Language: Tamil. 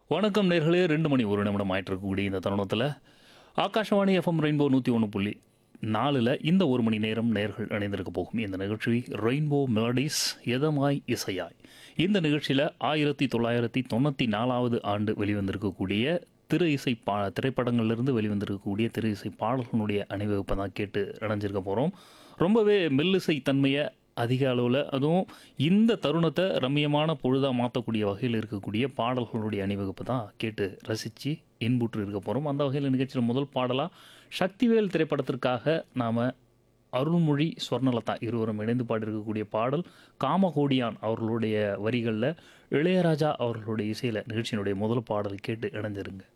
வணக்கம் நேர்களே 2 மணி 1 நிமிடம் ஆயிட்டு இருக்கக்கூடிய இந்த தருணத்தில் ஆகாஷவாணி எஃப்எம் ரெயின்போ 101.4ல் இந்த 1 மணி நேரம் நேர்கள் இணைந்திருக்க போகும் இந்த நிகழ்ச்சி ரெயின்போ மெலடிஸ் எதமாய் இசையாய். இந்த நிகழ்ச்சியில் 1994 ஆண்டு வெளிவந்திருக்கக்கூடிய திரைப்படங்கள்லேருந்து வெளிவந்திருக்கக்கூடிய திரு இசை பாடல்களுடைய அணிவகுப்பை தான் கேட்டு இணைஞ்சிருக்க போகிறோம். ரொம்பவே மெல்லிசை தன்மையை அதிக அளவில், அதுவும் இந்த தருணத்தை ரம்மியமான பொழுதாக மாற்றக்கூடிய வகையில் இருக்கக்கூடிய பாடல்களுடைய அணிவகுப்பு தான் கேட்டு ரசித்து இன்புற்று இருக்க போகிறோம். அந்த வகையில் நிகழ்ச்சியில் முதல் பாடலாக சக்திவேல் திரைப்படத்திற்காக நாம் அருள்மொழி ஸ்வர்ணலதா இருவரும் இணைந்து பாடியிருக்கக்கூடிய பாடல் காமகோடியான் அவர்களுடைய வரிகளில் இளையராஜா அவர்களுடைய இசையில் நிகழ்ச்சியினுடைய முதல் பாடல் கேட்டு இணைஞ்சிருங்க.